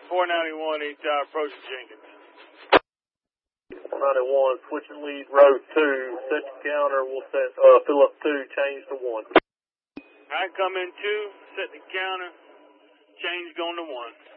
491 East Tower, approaching Jenkins. 91, switching lead, row 2, set the counter, we'll set, fill up 2, change to 1. I come in 2, set the counter, change going to 1.